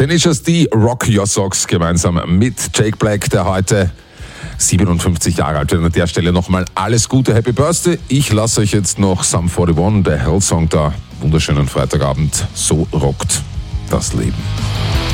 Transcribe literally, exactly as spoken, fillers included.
Tenacious D, Rock Your Socks, gemeinsam mit Jake Black, der heute siebenundfünfzig Jahre alt wird. An der Stelle nochmal alles Gute, Happy Birthday. Ich lasse euch jetzt noch Sum einundvierzig, der Hell-Song da. Wunderschönen Freitagabend. So rockt das Leben.